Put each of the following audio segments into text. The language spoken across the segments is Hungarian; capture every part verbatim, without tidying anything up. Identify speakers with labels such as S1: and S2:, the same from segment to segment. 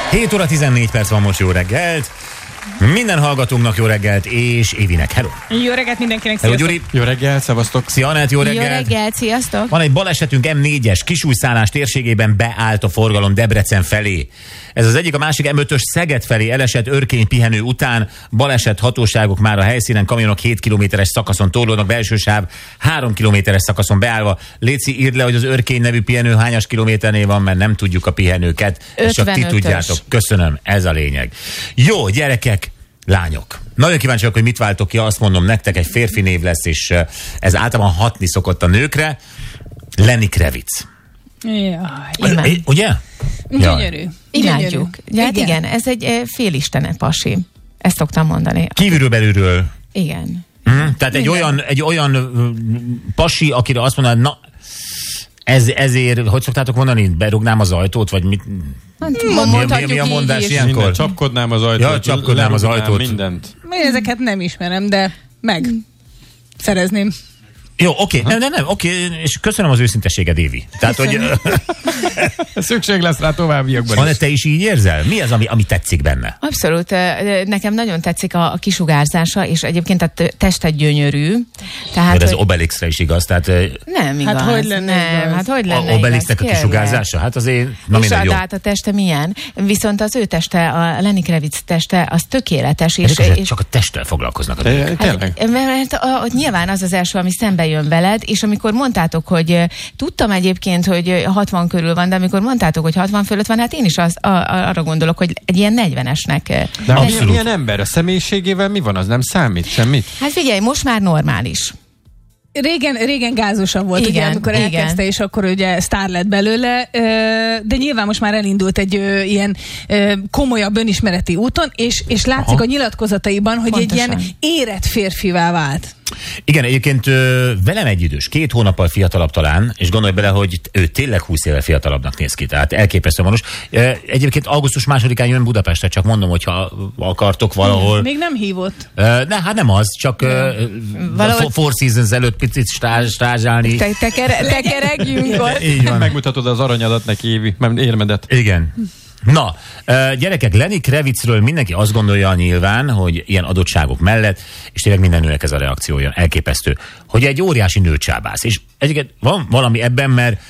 S1: hét óra tizennégy perc van most, jó reggelt. Minden hallgatónknak jó reggelt, és Évinek, hello.
S2: Jó reggelt mindenkinek,
S1: hello,
S2: sziasztok.
S1: Gyuri.
S3: Jó reggelt, szevasztok.
S1: Szia, Anett, jó reggelt.
S4: Jó reggelt, sziasztok.
S1: Van egy balesetünk, em négyes Kisújszállás térségében beállt a forgalom Debrecen felé. Ez az egyik, a másik em ötös Szeged felé elesett örkény pihenő után. Baleset hatóságok már a helyszínen, kamionok hét kilométeres szakaszon torlódnak, belső sáv három kilométeres szakaszon beállva. Léci, írd le, hogy az örkény nevű pihenő hányas kilométernél van, mert nem tudjuk a pihenőket. És csak ti tudjátok. Köszönöm, ez a lényeg. Jó, gyerekek, lányok. Nagyon kíváncsi vagyok, hogy mit váltok ki, azt mondom nektek, egy férfi név lesz, és ez általában hatni szokott a nőkre. Lenny Kravitz.
S2: Jaj.
S1: É, ugye?
S2: Gyönyörű.
S4: Imádjuk. Ja, hát igen. igen, ez egy e, félistene pasi. Ezt szoktam mondani.
S1: Kívülről belülről.
S4: Igen.
S1: Mm, tehát egy olyan, egy olyan pasi, akire azt mondanád, na, ez, ezért, hogy szoktátok mondani, berugnám az ajtót, vagy mit?
S4: Hát,
S1: mi, mi, mi a mondás ilyenkor?
S3: Minden, csapkodnám az ajtót.
S1: Ja, csapkodnám az ajtót.
S3: Mindent.
S2: Én ezeket nem ismerem, de meg szerezném.
S1: Jó, oké, okay. nem, nem, nem, oké, okay. És köszönöm az őszintességed, Évi. Tehát, hogy...
S3: Szükség lesz rá továbbiakban
S1: Van,
S3: is.
S1: te is így érzel? Mi az, ami, ami tetszik benne?
S4: Abszolút. Nekem nagyon tetszik a, a kisugárzása, és egyébként a teste gyönyörű. Tehát,
S1: ez
S4: hogy...
S1: Obelixre is igaz, tehát...
S4: Nem igaz.
S2: Hát hogy lenne
S4: nem,
S2: igaz?
S4: Hát hogy lenne
S1: A Obelixnek a
S4: igaz?
S1: kisugárzása? Hát azért... Na,
S4: és
S1: minden jó.
S4: hát a teste milyen? Viszont az ő teste, a Lenny Kravitz teste, az tökéletes. És,
S1: és,
S4: és
S1: csak a testtel foglalkoznak a
S3: Te,
S1: nők.
S3: tényleg?
S4: Hát, mert a, nyilván az az első, ami szembe jön veled, és amikor mondtátok, hogy tudtam egyébként, hogy hatvan körül van, de amikor mondtátok, hogy hatvan fölött van, hát én is az, a, arra gondolok, hogy egy ilyen negyvenesnek.
S3: De a milyen, milyen ember? A személyiségével mi van? Az nem számít semmit?
S4: Hát figyelj, most már normális.
S2: Régen, régen gázosabb volt,
S4: Igen,
S2: ugye, amikor
S4: igen.
S2: elkezdte, és akkor ugye sztár lett belőle, de nyilván most már elindult egy ilyen komolyabb önismereti úton, és, és látszik
S1: Aha.
S2: a nyilatkozataiban, hogy
S4: Pontosan.
S2: egy ilyen érett férfivá vált.
S1: Igen, egyébként ö, velem egy idős, két hónappal fiatalabb talán, és gondolj bele, hogy ő tényleg húsz éve fiatalabbnak néz ki, tehát elképesztő manos. Egyébként augusztus másodikán jön Budapestre, csak mondom, hogyha akartok valahol.
S2: Még nem hívott.
S1: Ö, ne, hát nem az, csak ö,
S4: Valahogy-
S1: Four Seasons előtt picit stázs, stázsálni.
S4: Te, tekere, tekeregjünk ott.
S1: Így van.
S3: Megmutatod az aranyadat neki, Évi, mert érmedet.
S1: Igen. Na, gyerekek, Lenny Kravitzről mindenki azt gondolja nyilván, hogy ilyen adottságok mellett, és tényleg minden nőnek ez a reakciója, elképesztő, hogy egy óriási nőcsábász. És egyébként van valami ebben, mert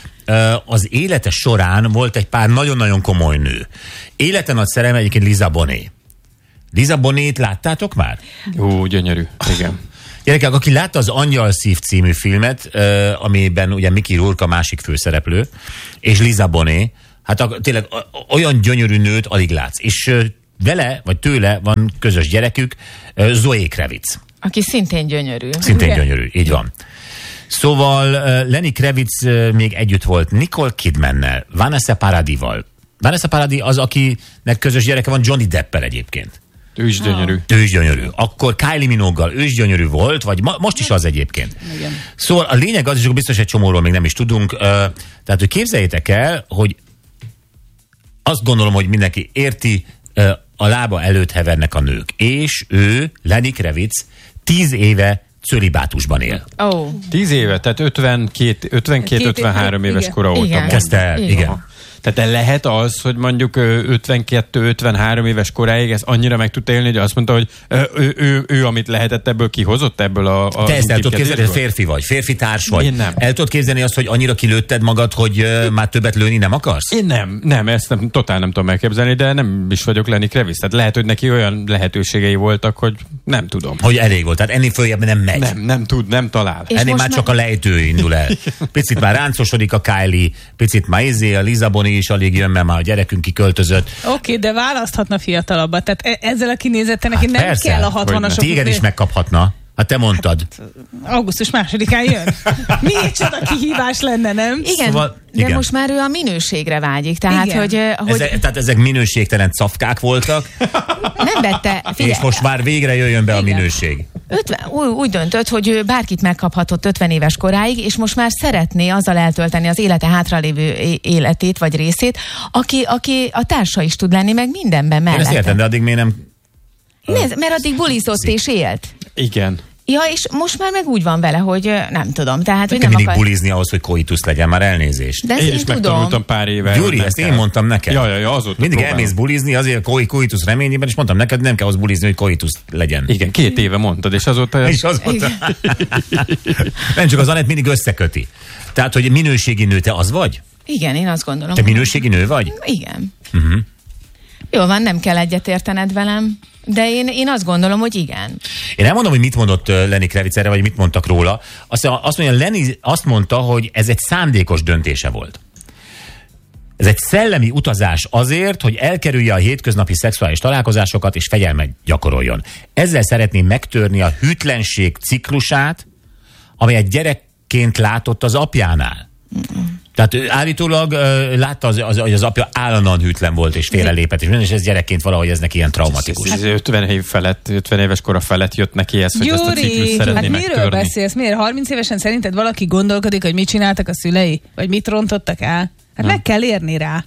S1: az élete során volt egy pár nagyon-nagyon komoly nő. Élete nagy szerelme egyébként Lisa Bonet. Lisa Bonet láttátok már?
S3: Ó, gyönyörű, igen.
S1: Gyerekek, aki látta az Angyal Szív című filmet, amiben ugye Mickey Rourke a másik főszereplő, és Lisa Bonet, hát a, tényleg olyan gyönyörű nőt alig látsz. És ö, vele, vagy tőle van közös gyerekük, ö, Zoe Kravitz.
S4: Aki szintén gyönyörű.
S1: Szintén
S2: Igen.
S1: gyönyörű, így van. Szóval uh, Lenny Kravitz uh, még együtt volt Nicole Kidmannel, Vanessa Paradival. Vanessa Paradis az, akinek közös gyereke van Johnny Deppel egyébként.
S3: Ő is gyönyörű.
S1: Ő is gyönyörű. Akkor Kylie Minogue-gal ő is gyönyörű volt, vagy ma, most is az egyébként.
S2: Igen.
S1: Szóval a lényeg az, és akkor biztos egy csomóról még nem is tudunk, uh, tehát, hogy képzeljétek el, hogy azt gondolom, hogy mindenki érti, uh, a lába előtt hevernek a nők. És ő, Lenny Kravitz, tíz éve cölibátusban él.
S4: Ó, oh.
S3: Tíz éve, tehát ötvenkét, ötvenkét ötvenhárom éves
S2: igen.
S3: kora óta.
S4: Igen.
S3: mond.
S1: Kezdte el,
S4: Igen.
S1: igen.
S3: Tehát lehet az, hogy mondjuk ötvenkettő ötvenhárom éves koráig ez annyira meg tudta élni, hogy azt mondta, hogy ő, ő, ő, ő amit lehetett ebből kihozott ebből a, a
S1: Te ezt el tudod képzelni, hogy
S3: útítkezésből?
S1: férfi vagy, férfi társ vagy.
S3: Én nem.
S1: El tudod képzelni azt, hogy annyira kilőtted magad, hogy uh, már többet lőni nem akarsz?
S3: Én nem, nem, ezt nem, totál nem tudom elképzelni, de nem is vagyok Lenny Kravitz. Tehát lehet, hogy neki olyan lehetőségei voltak, hogy nem tudom.
S1: Hogy elég volt, tehát ennél följebb nem megy.
S3: Nem, nem tud, nem talál.
S4: És
S1: Ennél
S4: most
S1: már
S4: már-
S1: csak a lejtő indul el. Picit már ráncosodik a Kylie, picit már izé, a Lisa Bonet is alig jön, mert már a gyerekünk kiköltözött.
S2: Oké, okay, de választhatna fiatalabbat. Tehát e- ezzel a kinézettel neki nem
S1: persze,
S2: kell a
S1: hogy
S2: hatvanasok.
S1: Téged is megkaphatna. Hát te mondtad.
S2: Augusztus másodikán jön. Micsoda kihívás lenne, nem?
S4: Igen,
S1: Szóval,
S4: de
S1: igen.
S4: most már ő a minőségre vágyik. Tehát,
S2: Igen.
S4: hogy, hogy
S1: Ezek, tehát ezek minőségtelen cafkák voltak,
S4: nem vette, figyelj,
S1: és most már végre jöjjön be a
S4: Igen.
S1: minőség.
S4: ötven, úgy, úgy döntött, hogy ő bárkit megkaphatott ötven éves koráig, és most már szeretné azzal eltölteni az élete hátralévő é- életét, vagy részét, aki, aki a társa is tud lenni, meg mindenben
S1: Én ezt
S4: mellette.
S1: értem, de addig még nem...
S4: Nézd, mert addig bulizott és élt.
S3: Igen.
S4: Ja, és most már meg úgy van vele, hogy ö, nem tudom. Tehát, hogy
S1: Te
S4: nem
S1: mindig
S4: akar...
S1: bulizni ahhoz, hogy koitusz legyen, már elnézést.
S4: De ezt
S3: Én
S4: én
S3: is
S4: tudom.
S3: megtanultam pár éve.
S1: Gyuri,
S3: nem
S1: ezt
S3: kell.
S1: én mondtam neked.
S3: Ja, ja, ja, azóta
S1: Mindig
S3: próbálom.
S1: elmész bulizni azért koi, koitusz reményében, és mondtam neked, nem kell ahhoz bulizni, hogy koitusz legyen.
S3: Igen, két éve mondtad, és azóta...
S1: És az mondta. Nem csak az Anett mindig összeköti. Tehát, hogy minőségi nő, te az vagy?
S4: Igen, én azt gondolom.
S1: Te minőségi nő vagy?
S4: Igen.
S1: Uh-huh.
S4: Jó van, nem kell egyetértened velem, de én, én azt gondolom, hogy igen.
S1: Én elmondom, hogy mit mondott uh, Lenny Kravitz erre, vagy mit mondtak róla. Azt, azt mondja, Lenny azt mondta, hogy ez egy szándékos döntése volt. Ez egy szellemi utazás azért, hogy elkerülje a hétköznapi szexuális találkozásokat és fegyelmet gyakoroljon. Ezzel szeretné megtörni a hűtlenség ciklusát, amelyet gyerekként látott az apjánál. Mm. Tehát ő állítólag uh, látta, az, az, hogy az apja állandóan hűtlen volt és félrelépett, és, és ez gyerekként valahogy ez neki ilyen traumatikus.
S3: Ez ötven év felett, ötven éves kora felett jött neki ez, hogy ezt a ciklus
S2: Gyuri,
S3: szeretné
S2: hát miről
S3: megtörni.
S2: beszélsz? Miért? harminc évesen szerinted valaki gondolkodik, hogy mit csináltak a szülei? Vagy mit rontottak el? Hát meg kell érni rá.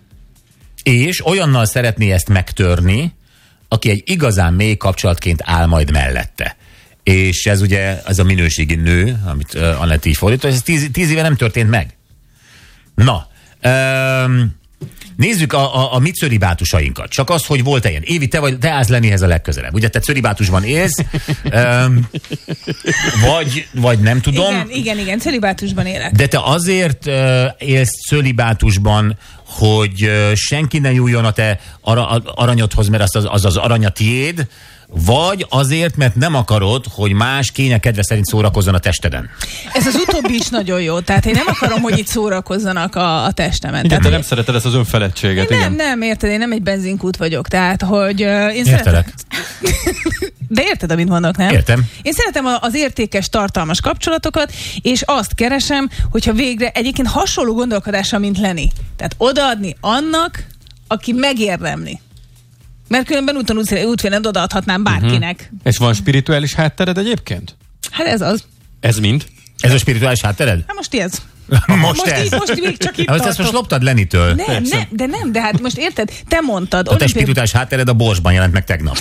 S1: És olyannal szeretné ezt megtörni, aki egy igazán mély kapcsolatként áll majd mellette. És ez ugye az a minőségi nő, amit uh, Anett így fordított, ez tíz, tíz éve nem történt meg. Na, um, nézzük a, a, a mi cölibátusainkat. Csak az, hogy volt-e ilyen. Évi, te, vagy, te állsz Lennyhez a legközelebb. Ugye te cölibátusban élsz, um, vagy, vagy nem tudom.
S2: Igen, igen, igen, cölibátusban élek.
S1: De te azért uh, élsz cölibátusban, hogy uh, senki ne nyúljon a te ara, aranyodhoz, mert az az, az az aranya tiéd, vagy azért, mert nem akarod, hogy más kénye kedve szerint szórakozzon a testeden.
S2: Ez az utóbbi is nagyon jó. Tehát én nem akarom, hogy itt szórakozzanak a, a testemen.
S3: Igen,
S2: Tehát,
S3: de nem szereted ezt az önfeledtséget,
S2: én
S3: igen.
S2: nem, nem, érted, én nem egy benzinkút vagyok. Tehát, hogy uh, én
S1: Értelek.
S2: szeretem... De érted, amit mondok, nem?
S1: Értem.
S2: Én szeretem az értékes, tartalmas kapcsolatokat, és azt keresem, hogyha végre egyébként hasonló gondolkodása, mint Lenny. Tehát odaadni annak, aki megérdemli. Mert különben úton útvélen odaadhatnám bárkinek. Uh-huh.
S3: És van spirituális háttered egyébként?
S2: Hát ez az.
S3: Ez mind?
S1: Ez a spirituális háttered?
S2: Hát most ez.
S1: Most,
S2: Most,
S1: ez.
S2: így, most még csak itt
S1: Hát ezt
S2: tartok.
S1: most loptad Lennytől.
S2: Nem, nem, de nem, de hát most érted, te mondtad.
S1: A te
S2: olimpiai-
S1: spirituális háttered a Borsban jelent meg tegnap.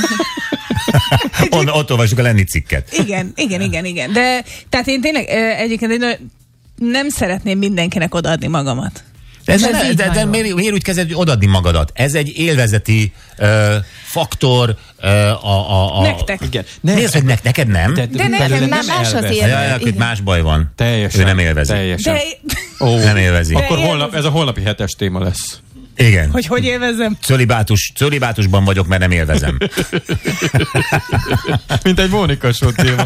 S1: On, ott olvassuk a Lenny cikket.
S2: Igen, igen, igen, igen. De tehát én tényleg eh, egyébként egy nagy- nem szeretném mindenkinek odaadni magamat.
S1: De, ez
S4: Ez
S1: ne,
S4: így
S1: de,
S4: van
S1: de
S4: jó.
S1: miért, miért úgy kezded, hogy odaadni magadat? Ez egy élvezeti uh, faktor uh, a, a, a...
S2: Nektek.
S3: Igen.
S1: Nézd, hogy ne, neked nem?
S3: De,
S4: De
S3: belőle
S4: nekem már más az
S3: elvesz.
S4: élet.
S1: Ja, ja, hogy
S4: Igen.
S1: más baj van.
S3: Teljesen.
S1: Ő nem élvezi.
S3: Teljesen.
S2: De,
S3: Ó,
S1: Nem élvezi.
S3: Akkor
S2: De
S3: holnap, ez a holnapi hetes téma lesz.
S1: Igen.
S2: hogy hogy élvezem?
S1: Cölibátus, cölibátusban vagyok, mert nem élvezem.
S3: Mint egy Mónika show téma.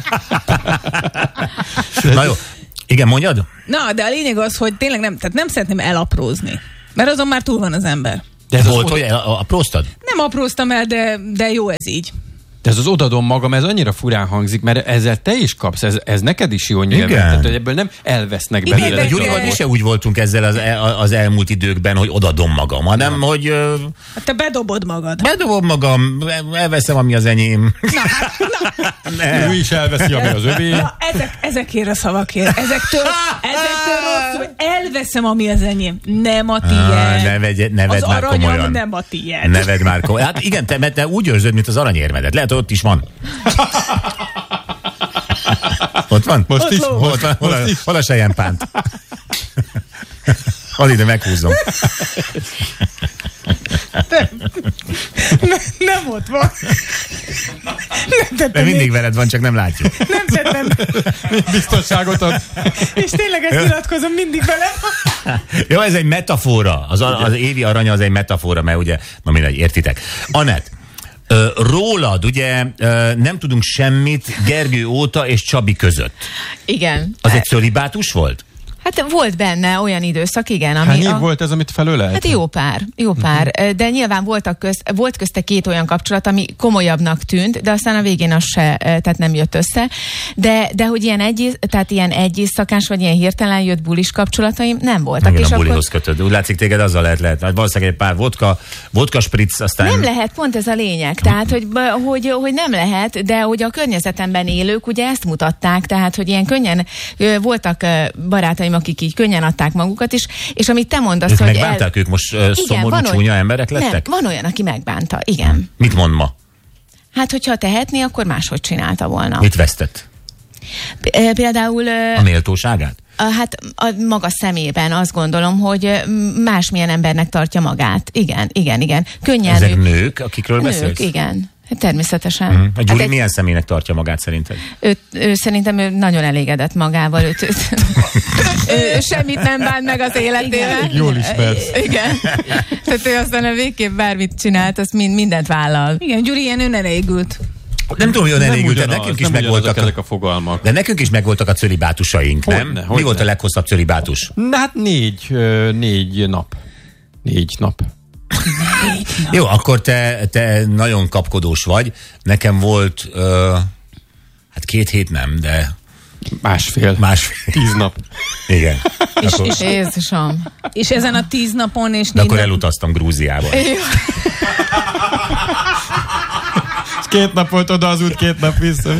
S1: Na jó. Igen, mondjad?
S2: Na, de a lényeg az, hogy tényleg nem, tehát nem szeretném elaprózni. Mert azon már túl van az ember.
S1: De
S3: ez
S1: volt,
S3: az
S1: hogy a, a próztad?
S2: Nem apróztam el, de, de jó ez így.
S3: De ez az odadom magam, ez annyira furán hangzik, mert ezzel te is kapsz, ez, ez neked is jó nyilván.
S1: Igen.
S3: Tehát, hogy ebből nem elvesznek
S2: Igen,
S3: belőle.
S2: de
S3: egy
S1: Gyurival
S3: darabot.
S1: mi se úgy voltunk ezzel az, el- az elmúlt időkben, hogy odadom magam, hanem hogy uh,
S2: Hát te bedobod magad.
S1: bedobom magam, elveszem, ami az enyém.
S2: Na, hát, na,
S1: Ne.
S3: Ő is elveszi, ami az övé.
S2: na ezek, ezekért a szavakért. Ezektől, ezektől rosszul. Elveszem, ami az enyém. Nem a
S1: Á,
S2: tiéd.
S1: ne vegy, ne vedd
S2: Az
S1: már
S2: aranyam
S1: komolyan.
S2: nem a tiéd.
S1: Ne vedd már komolyan. Hát igen, te, mert te úgy őrzöd, mint az aranyérmedet. Lehet, hogy ott is van. Ott van?
S3: Most
S2: Ott
S3: is,
S2: lóg.
S1: Ott van, hol a,
S3: most is.
S1: hol a selyempánt? Ad ide, meghúzom.
S2: Ne, nem ott van. Nem
S1: De
S2: tettem
S1: mindig
S2: még.
S1: veled van, csak nem látjuk.
S2: Nem tettem.
S3: Biztonságot ad.
S2: És tényleg ezt nyilatkozom mindig velem.
S1: Jó, ez egy metafora. Az, az évi aranya az egy metafora, mert ugye, na mindegy, értitek. Anett, ö, rólad ugye ö, nem tudunk semmit Gergő óta és Csabi között.
S4: Igen.
S1: Az egy cölibátus volt?
S4: Hát volt benne olyan időszak, igen. Ami
S3: Hány év
S4: a...
S3: volt ez, amit felölelt?
S4: Hát jó pár, jó pár. Uh-huh. De nyilván voltak köz, volt közte két olyan kapcsolat, ami komolyabbnak tűnt, de aztán a végén az se, tehát nem jött össze. De, de hogy ilyen egy, tehát ilyen egy éjszakás, vagy ilyen hirtelen jött bulis kapcsolataim nem voltak.
S1: Igen,
S4: és
S1: a bulihoz
S4: akkor
S1: kötöd. Úgy látszik, téged azzal lehet, lehet. Hát valószínűleg egy pár vodka, vodka spritz, aztán...
S4: nem lehet, pont ez a lényeg. Tehát, hogy, hogy, hogy nem lehet, de hogy a környezetemben élők ugye ezt mutatták, tehát, hogy ilyen könnyen ö, voltak ö, barátaim, akik így könnyen adták magukat is, és amit te mondasz,
S1: Ők
S4: hogy
S1: megbánták, ők most uh, szomorú,
S4: van
S1: csúnya
S4: olyan-
S1: emberek lettek?
S4: Nem, van olyan, aki megbánta, igen.
S1: Mit mond ma?
S4: Hát, hogyha tehetné, akkor máshogy csinálta volna.
S1: Mit vesztett?
S4: P- például...
S1: A méltóságát?
S4: A, hát a maga szemében azt gondolom, hogy másmilyen embernek tartja magát. Igen, igen, igen. Könnyen
S1: Ezek
S4: nők,
S1: nők, akikről
S4: nők,
S1: beszélsz?
S4: igen. Természetesen.
S1: Mm. A Gyuri
S4: Hát egy,
S1: milyen személynek tartja magát szerinted?
S4: ő, ő, szerintem ő nagyon elégedett magával. Őt, őt, ő, ő semmit nem bán meg az életében.
S3: Jól ismersz.
S4: Igen. Tehát ő aztán a végképp bármit csinált, azt mind, mindent vállal.
S2: Igen, Gyuri ilyen önelégült.
S1: Nem tudom, hogy olyan elégült, de
S3: ugyanaz,
S1: nekünk is
S3: nem
S1: megvoltak
S3: ezek a fogalmak.
S1: De nekünk is megvoltak a cölibátusaink, nem?
S3: Hogyne,
S1: Mi
S3: hogyne.
S1: volt a leghosszabb cölibátus?
S3: Na hát négy, ö, négy nap. Négy nap.
S1: Jó, akkor te, te nagyon kapkodós vagy. Nekem volt, uh, hát két hét nem, de
S3: Másfél.
S1: másfél.
S3: Tíz nap.
S1: Igen.
S2: És,
S1: Akkor,
S2: és,
S4: Jézusom.
S2: és ezen a tíz napon és
S1: de
S2: négy
S1: akkor
S2: nap...
S1: elutaztam Grúziába.
S3: És két nap volt oda az út, két nap vissza.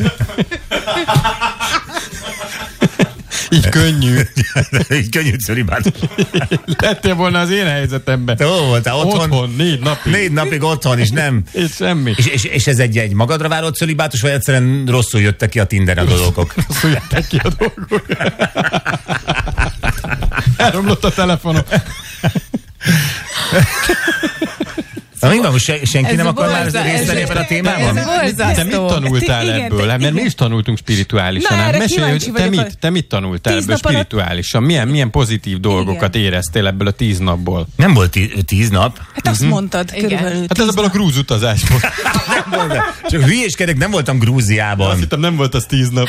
S3: Így könnyű.
S1: Így könnyű cölibátus.
S3: Lettél volna az én helyzetemben.
S1: Te hol voltál? Otthon?
S3: Otthon, négy napig.
S1: Négy napig otthon is, nem?
S3: És semmi.
S1: És, és, és ez egy, egy magadra vállalt cölibátus, vagy egyszerűen rosszul jöttek ki a Tinderen a dolgok?
S3: Rosszul jöttek ki a dolgok. Elromlott a telefonom.
S1: Na, mi van, most se- senki
S4: Ez
S1: nem akar már
S4: borzasztó.
S1: részt venni ebben a témában?
S4: Ez borzasztó.
S3: Te mit tanultál
S2: Igen,
S3: ebből?
S2: te-
S3: Hát, mert mi
S2: igen.
S3: is tanultunk spirituálisan.
S2: Na,
S3: Hát
S2: erre
S3: mesélj,
S2: kíváncsi
S3: hogy te
S2: vagyok,
S3: mit, te mit tanultál
S2: tíz
S3: ebből
S2: nap alatt-
S3: spirituálisan? Milyen, milyen pozitív dolgokat éreztél ebből a tíz napból?
S1: Nem volt tí- tíz nap.
S2: Hát azt mondtad
S4: Igen.
S2: körülbelül.
S3: Hát
S2: tíz
S3: ez ebből a
S2: nap.
S3: grúz utazásból.
S1: Csak hülyéskedek, nem voltam Grúziában.
S3: Azt hittem, nem volt az tíz nap.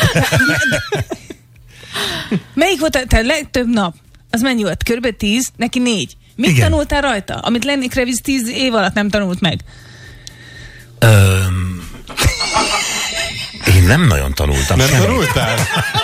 S2: Melyik volt a te legtöbb nap? Az mennyi volt? Körülbelül tíz, neki négy. Mit
S1: Igen.
S2: tanultál rajta? Amit Lenny Kravitz tíz év alatt nem tanult meg.
S1: Öm, én nem nagyon tanultam
S3: Nem
S1: semmit.
S3: tanultál?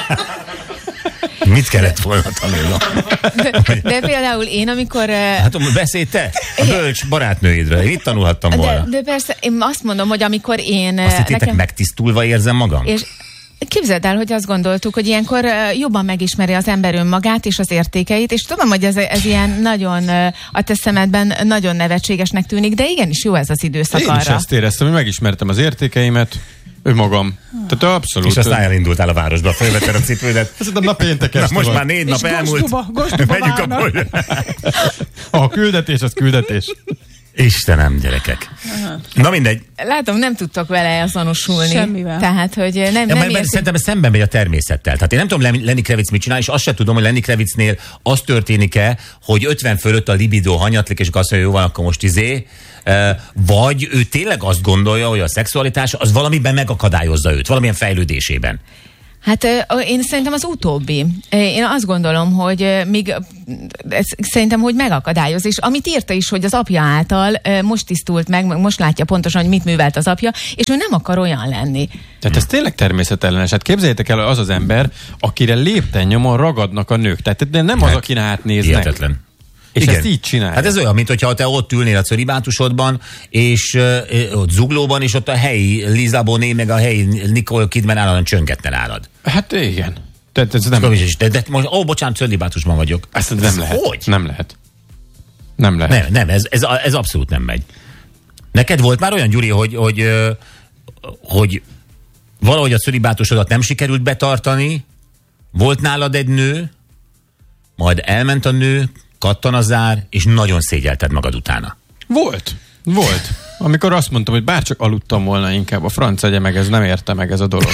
S1: Mit kellett volna tanulnom?
S4: De, de például én, amikor... eh,
S1: Hát beszélj te, a bölcs barátnőidről. Én itt tanulhattam
S4: De,
S1: volna.
S4: de persze, én azt mondom, hogy amikor én... eh,
S1: Azt hittétek, megtisztulva érzem magam?
S4: És képzeld el, hogy azt gondoltuk, hogy ilyenkor eh, jobban megismeri az ember önmagát és az értékeit, és tudom, hogy ez, ez ilyen nagyon eh, a te szemedben nagyon nevetségesnek tűnik, de igenis jó ez az időszak
S3: Én
S4: arra.
S3: is ezt éreztem, hogy megismertem az értékeimet, önmagam. Tehát abszolút.
S1: És aztán elindultál a városba, felvetted a cipődet.
S3: Szerintem na péntek
S1: Na,
S3: este
S1: most
S3: van.
S1: már négy nap
S2: És
S1: elmúlt.
S2: Gosduba, Gosduba
S1: Megyünk a
S2: várnak.
S1: bolyra.
S3: A küldetés, az küldetés.
S1: Istenem, gyerekek. Na mindegy.
S4: Látom, nem tudtok vele azonosulni.
S2: Semmivel.
S4: Tehát, hogy nem,
S1: Ja,
S4: nem
S1: mert, mert
S4: érti...
S1: szerintem ez szemben megy a természettel. Tehát én nem tudom Len- Lenny Kravitz mit csinál, és azt sem tudom, hogy Lenny Kravitznél az történik-e, hogy ötven fölött a libido hanyatlik, és akkor azt mondja, jó van, akkor most izé, eh, vagy ő tényleg azt gondolja, hogy a szexualitás az valamiben megakadályozza őt, valamilyen fejlődésében.
S4: Hát ö, én szerintem az utóbbi. Én azt gondolom, hogy ö, még ez, szerintem, hogy megakadályoz, és amit írta is, hogy az apja által ö, most tisztult meg, most látja pontosan, hogy mit művelt az apja, és ő nem akar olyan lenni.
S3: Tehát ez tényleg természetellenes. Hát képzeljétek el, az az ember, akire lépten nyomon ragadnak a nők. Tehát de nem az,
S1: Hát,
S3: akin átnéznek.
S1: Hihetetlen.
S3: És
S1: Igen.
S3: ezt így csinálja.
S1: Hát ez olyan, mint hogyha te ott ülnél a cölibátusodban, és uh, ott zuglóban, és ott a helyi Liza Bonet, meg a helyi Nicole Kidman állandóan csöngetne nálad.
S3: Hát igen. Tehát ez nem...
S1: Nem. De, de most, ó, bocsánat, cölibátusban vagyok.
S3: Ezt nem
S1: Ez
S3: lehet.
S1: Hogy?
S3: Nem lehet. Nem lehet.
S1: Nem, nem, ez, ez, ez abszolút nem megy. Neked volt már olyan, Gyuri, hogy, hogy, ö, hogy valahogy a cölibátusodat nem sikerült betartani, volt nálad egy nő, majd elment a nő, kattan a zár, és nagyon szégyelted magad utána.
S3: Volt. Volt. Amikor azt mondtam, hogy bárcsak aludtam volna inkább, a franc egye meg, ez nem érte meg ez a dolog.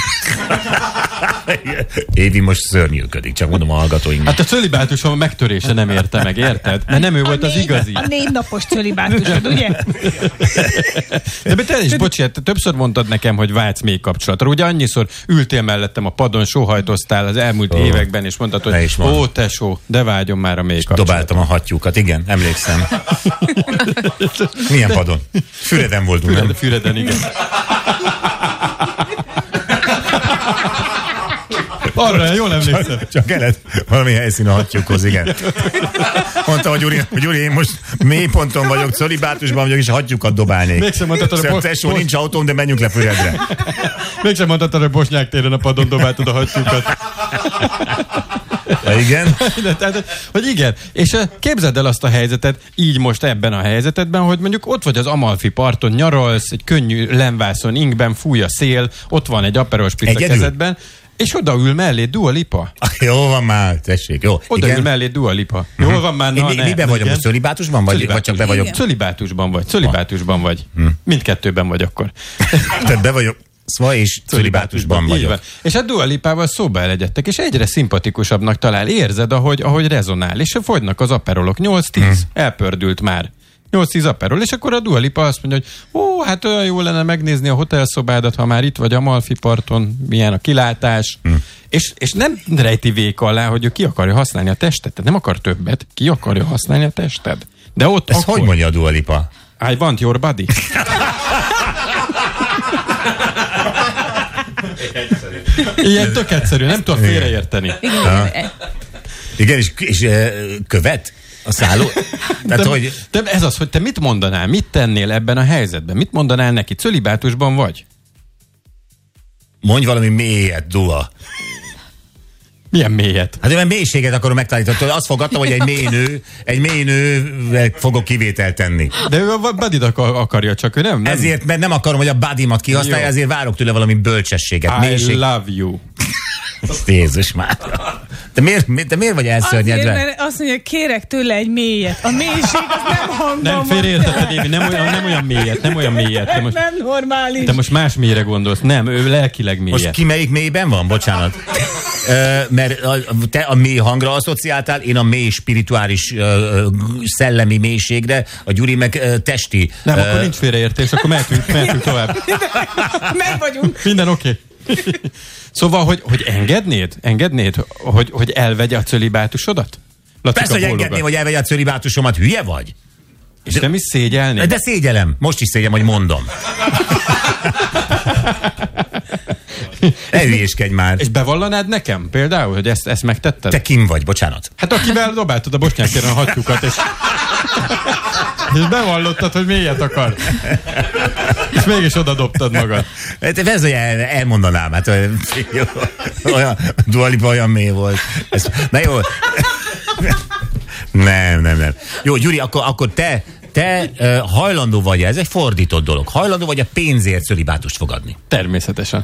S1: Évi most szörnyűködik, csak mondom a hallgatóinknak.
S3: Hát a cölibátusom a megtörése nem érte meg, érted? Mert nem ő volt
S2: a
S3: az
S2: négy,
S3: igazi.
S2: A négy napos cölibátusod, ugye?
S3: De te is, bocsánat, te többször mondtad nekem, hogy vágysz még kapcsolatra. Ugye annyiszor ültél mellettem a padon, sóhajtoztál az elmúlt
S1: Ó,
S3: években, és mondtad,
S1: ne
S3: hogy
S1: is mondd.
S3: ó, tesó, de vágyom már a még kapcsolatra.
S1: Dobáltam a hattyúkat, igen, emlékszem. Milyen padon? Füreden voltunk, nem?
S3: Füred, Füreden, igen. Arra jól emlékszem.
S1: Csak, csak kellett valami helyszín a hattyúkhoz, igen. Mondta, hogy Gyuri, hogy Gyuri, én most mélyponton vagyok, szolibátusban vagyok, és hattyúkat dobálnék.
S3: Mégsem mondtad,
S1: szóval, tesó, nincs autóm, de menjünk le Füredre.
S3: Mégsem mondtad, hogy Bosnyák téren a padon dobáltad a hattyúkat.
S1: Ja, igen?
S3: De, tehát, hogy igen, és képzeld el azt a helyzetet, így most ebben a helyzetedben, hogy mondjuk ott vagy az Amalfi parton, nyaralsz, egy könnyű lemvászon, inkben fúj a szél, ott van egy Aperol Spritz a kezedben, és odaül mellé Dua Lipa.
S1: Jó van már, tessék, jó.
S3: Odaül mellé Dua Lipa. Jó van már, na,
S1: mi, Miben vagy, most szölibátusban vagy?
S3: Szölibátus.
S1: Vagy csak be vagyok?
S3: Szölibátusban vagy, szölibátusban vagy. Hmm. Mindkettőben vagy akkor.
S1: Tehát be vagyok. Szva és szölibátusban vagyok.
S3: És a Dua Lipával szóba elegyedtek, és egyre szimpatikusabbnak talál. Érzed, ahogy, ahogy rezonál. És fogynak az aperolok. nyolc-tíz, hmm. elpördült már. nyolc-tíz aperol, és akkor a Dua Lipa azt mondja, hogy ó, hát olyan jó lenne megnézni a hotelszobádat, ha már itt vagy Amalfi parton, milyen a kilátás. Hmm. És, és nem rejti véka alá, hogy ő ki akarja használni a testet. Tehát nem akar többet, ki akarja használni a tested. De ott
S1: ezt
S3: akkor...
S1: hogy mondja a Dua Lipa?
S3: I want your body. Ilyen tök egyszerű, nem tudom félreérteni.
S2: Igen,
S1: igen, és, és követ a szálló? Tehát,
S3: de,
S1: hogy...
S3: de ez az, hogy te mit mondanál, mit tennél ebben a helyzetben? Mit mondanál neki? Cölibátusban vagy?
S1: Mondj valami mélyet, Dua.
S3: Milyen mélyet?
S1: Hát olyan mélységet akarom megtanítani. Azt fogadtam, hogy egy mély nő, egy mély nővel fogok kivételt tenni.
S3: De ő a buddy akarja, csak ő nem, nem.
S1: Ezért, mert nem akarom, hogy a budimat kihasználja, jó. Ezért várok tőle valami bölcsességet.
S3: I
S1: mélység.
S3: love you.
S1: Jézus már. De miért, de miért vagy elszörnyedve?
S2: Azért, mert azt mondja, kérek tőle egy mélyet. A mélység az nem hangban
S3: nem,
S2: van.
S3: félreértetted, Évi, nem olyan, nem olyan mélyet, nem olyan mélyet. Te most,
S2: nem normális.
S3: Te most más mélyre gondolsz. Nem, ő lelkileg mélyet.
S1: Most ki melyik mélyben van? Bocsánat. Ö, mert a, te a mély hangra asszociáltál, én a mély spirituális ö, szellemi mélységre, a Gyuri meg ö, testi.
S3: Nem,
S1: ö,
S3: akkor nincs félreértés, akkor mehetünk, mehetünk tovább.
S2: Meg vagyunk.
S3: Minden oké. Okay. Szóval, hogy, hogy engednéd? Engednéd, hogy, hogy elvegye a cölibátusodat? Lacika
S1: persze, hogy
S3: bólogat.
S1: engedném, hogy elvegye a cölibátusomat. Hülye vagy?
S3: És de, nem is szégyelnéd?
S1: De szégyelem. Most is szégyelem, hogy mondom. Ne hülyéskedj már.
S3: És bevallanád nekem például, hogy ezt, ezt megtetted?
S1: Te kim vagy, bocsánat.
S3: Hát akivel dobáltad a Bosnyák téren a hattyúkat, és, és bevallottad, hogy mélyet akar. És mégis oda dobtad magad.
S1: Ez, hogy el, elmondanám, hát olyan, Dua Lipa olyan mély volt. Ez, na jó. Nem, nem, nem. Jó, Gyuri, akkor, akkor te, te uh, hajlandó vagy, ez egy fordított dolog, hajlandó vagy a pénzért cölibátust fogadni?
S3: Természetesen.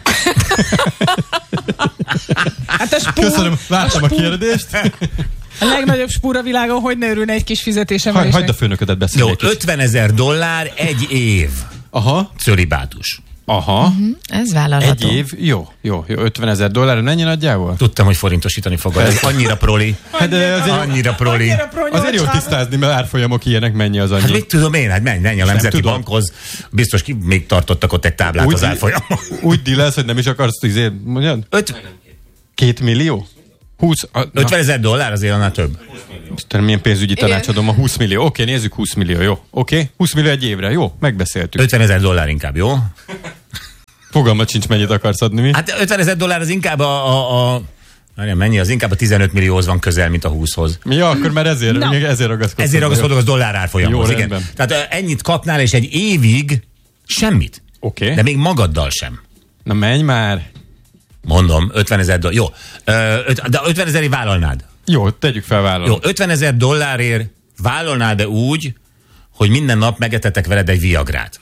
S2: Hát a spúr,
S3: köszönöm, vártam a, a kérdést.
S2: A legnagyobb spúr a világon, hogy ne örülne egy kis fizetésem.
S3: Hagy, hagyd a főnöködet beszélni.
S1: Jó, ötvenezer dollár egy év.
S3: Aha.
S1: Cölibátus.
S3: Aha.
S4: Uh-huh, ez vállalható.
S3: Egy év, jó, jó, jó, ötvenezer dollár, mennyi nagyjából?
S1: Tudtam, hogy forintosítani fogod. Ez annyira proli.
S3: Hát de azért,
S1: annyira proli.
S2: Annyira proli.
S3: Azért jó tisztázni, mert árfolyamok ilyenek, mennyi az annyi.
S1: Hát mit tudom én, hát menj, menj a Nemzeti Bankhoz. Biztos ki még tartottak ott egy táblát úgy, az árfolyamon.
S3: Úgy dílelsz, hogy nem is akarsz tízért, mondjad?
S1: Öt...
S3: Két millió? húsz,
S1: ötvenezer dollár azért annál több.
S3: Istenem, milyen pénzügyi tanácsadom a húsz millió. Oké, nézzük húsz millió, jó. Oké, húsz millió egy évre, jó, megbeszéltük.
S1: ötvenezer dollár inkább, jó?
S3: Fogalmat sincs, mennyit akarsz adni, mi?
S1: Hát ötvenezer dollár az inkább a... a, a... Nem, mennyi? Az inkább a tizenöt millióhoz van közel, mint a húszhoz.
S3: Mi? Ja, akkor már ezért, no. ezért ragaszkodok.
S1: Ezért ragaszkodok az dollár árfolyamhoz,
S3: jó,
S1: igen.
S3: Rendben.
S1: Tehát ennyit kapnál, és egy évig semmit.
S3: Oké. Okay.
S1: De még magaddal sem.
S3: Na menj már.
S1: Mondom, ötvenezer dollár. Jó, de ötvenezerért vállalnád?
S3: Jó, tegyük fel vállalni.
S1: Jó, ötvenezer dollárért vállalnád-e úgy, hogy minden nap megetetek veled egy viagrát?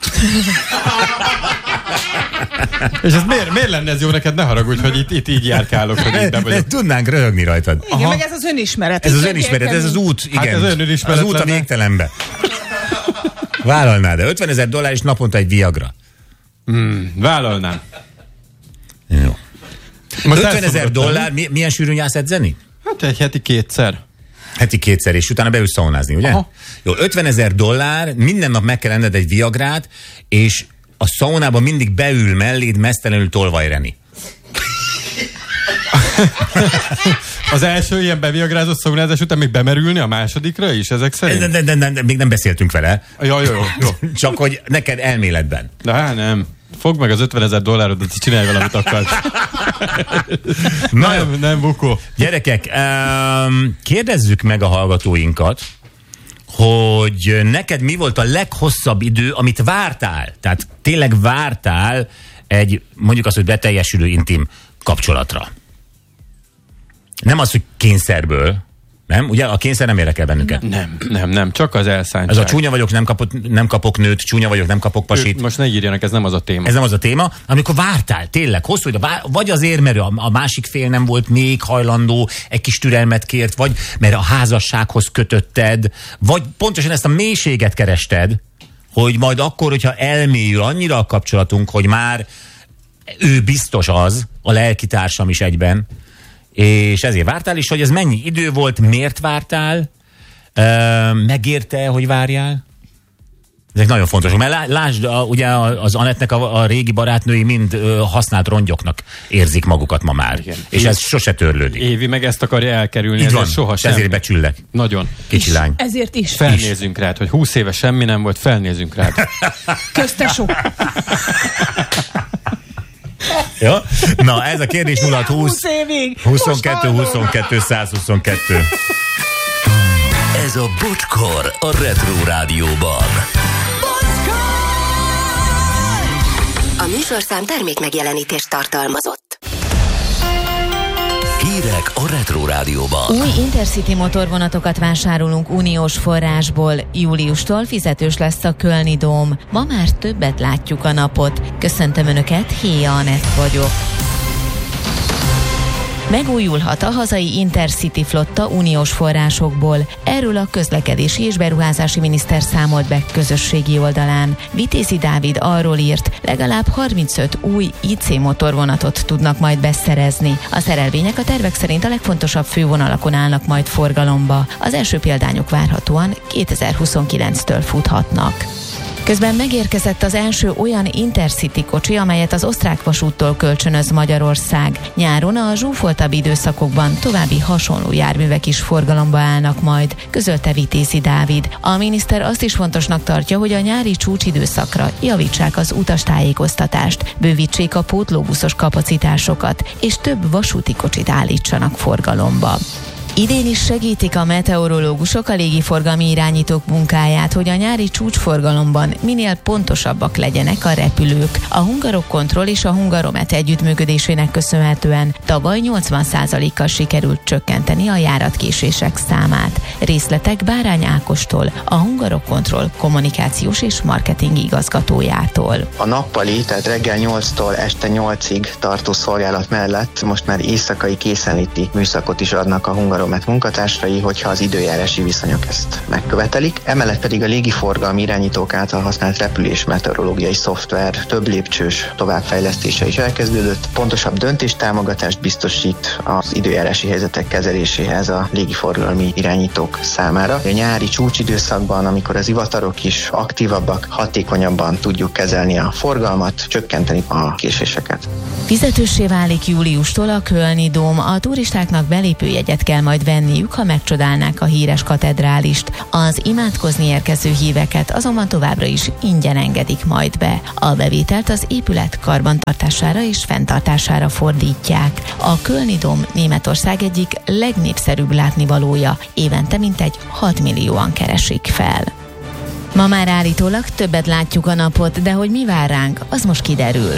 S3: És ez miért, miért lenne ez jó neked? Ne haragudj, hogy itt, itt így járkálok, hogy itt be vagyok.
S1: Tudnánk röhögni rajtad.
S2: Igen, meg ez az önismeret.
S1: Ez az önismeret, ez az út, igen.
S3: Hát ez önismeret
S1: az út a végtelenbe. Vállalnád, de ötvenezer dollár és naponta egy viagra.
S3: Hmm, vállalnám.
S1: Jó. ötvenezer dollár, mi, milyen sűrűn jársz edzeni?
S3: Hát egy heti kétszer.
S1: Heti kétszer, és utána beülsz szaunázni, ugye? Aha. Jó, ötvenezer dollár, minden nap meg kell enned egy viagrát, és a szaunában mindig beül melléd mesztelenül tolvajreni.
S3: Az első ilyen beviagrázott szaunázás után még bemerülni a másodikra is, ezek szerint?
S1: De, de, de, de, de még nem beszéltünk vele.
S3: Jó, jó, jó.
S1: Csak hogy neked elméletben.
S3: De hát nem. Fogd meg az ötvenezer dollárodat, és csinálj valamit akarsz. nem, nem bukó.
S1: Gyerekek, um, kérdezzük meg a hallgatóinkat, hogy neked mi volt a leghosszabb idő, amit vártál? Tehát tényleg vártál egy, mondjuk azt, hogy beteljesülő intim kapcsolatra. Nem az, hogy kényszerből, nem? Ugye a kényszer nem érdekel bennünket.
S3: Nem, nem, nem, csak az elszántság.
S1: Ez a csúnya vagyok, nem, kapott, nem kapok nőt, csúnya vagyok, nem kapok pasit.
S3: Ők most ne írjanak, ez nem az a téma.
S1: Ez nem az a téma, amikor vártál, tényleg, hosszú idő, vagy azért, mert a, a másik fél nem volt még hajlandó, egy kis türelmet kért, vagy mert a házassághoz kötötted, vagy pontosan ezt a mélységet kerested, hogy majd akkor, hogyha elmélyül annyira a kapcsolatunk, hogy már ő biztos az, a lelkitársam is egyben, és ezért vártál is, hogy ez mennyi idő volt, miért vártál, Ö, megérte, hogy várjál? Ezek nagyon fontosak, mert lásd, a, ugye az Anettnek a, a régi barátnői mind ö, használt rongyoknak érzik magukat ma már. Igen. És ez sose törlődik.
S3: Évi meg ezt akarja elkerülni,
S1: így van,
S3: soha semmi.
S1: Ezért becsüllek.
S3: Nagyon.
S1: Kicsi lány.
S2: Ezért is.
S3: Felnézünk rád, hogy húsz éve semmi nem volt, felnézünk rád.
S2: Köztesó.
S1: Jó? Na, ez a kérdés nulla húsz
S2: évig.
S1: huszonkettő huszonkettő százhuszonkettő.
S5: Ez a Bocskor a Retro Rádióban.
S6: A műsorszám termék megjelenítést tartalmazott.
S5: Hírek a Retro Rádióban.
S4: Új Intercity motorvonatokat vásárolunk uniós forrásból. Júliustól fizetős lesz a Kölni Dóm. Ma már többet látjuk a napot. Köszöntöm Önöket, Héja Anett vagyok. Megújulhat a hazai Intercity flotta uniós forrásokból. Erről a közlekedési és beruházási miniszter számolt be közösségi oldalán. Vitézi Dávid arról írt, legalább harmincöt új i cé motorvonatot tudnak majd beszerezni. A szerelvények a tervek szerint a legfontosabb fővonalakon állnak majd forgalomba. Az első példányok várhatóan kétezer-huszonkilenctől futhatnak. Közben megérkezett az első olyan Intercity kocsi, amelyet az osztrák vasúttól kölcsönöz Magyarország. Nyáron a zsúfoltabb időszakokban további hasonló járművek is forgalomba állnak majd, közölte Vitézi Dávid. A miniszter azt is fontosnak tartja, hogy a nyári csúcsidőszakra javítsák az utastájékoztatást, bővítsék a pótlóbuszos kapacitásokat, és több vasúti kocsit állítsanak forgalomba. Idén is segítik a meteorológusok a légiforgalmi irányítók munkáját, hogy a nyári csúcsforgalomban minél pontosabbak legyenek a repülők. A Hungarokontroll és a Hungaromet együttműködésének köszönhetően tavaly nyolcvan százalékkal sikerült csökkenteni a járatkésések számát. Részletek Bárány Ákostól, a Hungarokontroll kommunikációs és marketing igazgatójától.
S7: A nappali, tehát reggel nyolctól este nyolcig tartó szolgálat mellett most már éjszakai készenléti műszakot is adnak a Hungaromet munkatársai, hogyha az időjárási viszonyok ezt megkövetelik. Emellett pedig a légiforgalmi irányítók által használt repülés meteorológiai szoftver több lépcsős továbbfejlesztése is elkezdődött. Pontosabb döntéstámogatást biztosít az időjárási helyzetek kezeléséhez a légiforgalmi irányítók számára. A nyári csúcsidőszakban, amikor az ivatarok is aktívabbak, hatékonyabban tudjuk kezelni a forgalmat, csökkenteni a késéseket.
S4: Fizetőssé válik júliustól a Kölni Dóm. A turistáknak belépőjegyet kell majd venniük, ha megcsodálnák a híres katedrálist. Az imádkozni érkező híveket azonban továbbra is ingyen engedik majd be. A bevételt az épület karbantartására és fenntartására fordítják. A Kölni Dóm Németország egyik legnépszerűbb látnivalója. Évente mintegy hat millióan keresik fel. Ma már állítólag többet látjuk a napot, de hogy mi vár ránk, az most kiderül.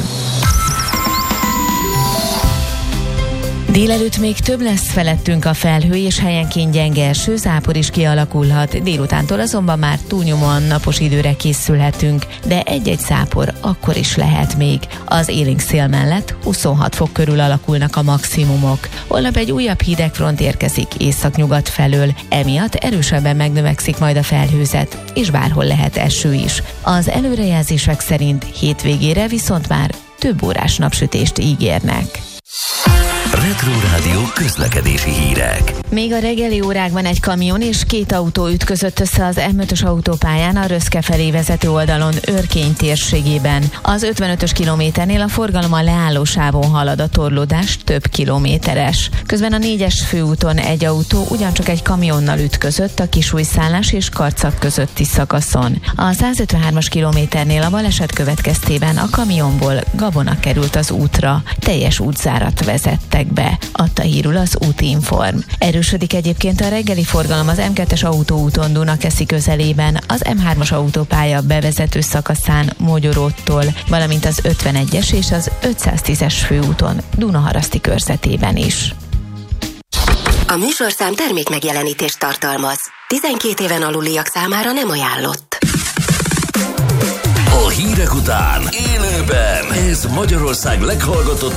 S4: Délelőtt még több lesz felettünk a felhő, és helyenként gyenge eső, zápor is kialakulhat. Délutántól azonban már túlnyomóan napos időre készülhetünk, de egy-egy zápor akkor is lehet még. Az élénk szél mellett huszonhat fok körül alakulnak a maximumok. Holnap egy újabb hideg front érkezik északnyugat felől, emiatt erősebben megnövekszik majd a felhőzet, és bárhol lehet eső is. Az előrejelzések szerint hétvégére viszont már több órás napsütést ígérnek.
S5: Retro Rádió közlekedési hírek.
S4: Még a reggeli órákban egy kamion és két autó ütközött össze az em ötös autópályán a Röszke felé vezető oldalon Örkény térségében. Az ötvenötös kilométernél a forgalom a leállósávon halad, a torlódás több kilométeres. Közben a négyes főúton egy autó ugyancsak egy kamionnal ütközött a Kisújszállás és Karcag közötti szakaszon. A százötvenhármas kilométernél a baleset következtében a kamionból gabona került az útra. Teljes útzárat vezettek be, adta hírül az Útinform. Erősödik egyébként a reggeli forgalom az em kettes autóúton Dunakeszi közelében, az em hármas autópálya bevezető szakaszán Mogyoróttól, valamint az ötvenegyes és az ötszáztízes főúton Dunaharaszti körzetében is.
S6: A műsorszám termék megjelenítést tartalmaz. tizenkét éven aluliak számára nem ajánlott.
S5: A hírek után élőben ez Magyarország leghallgatott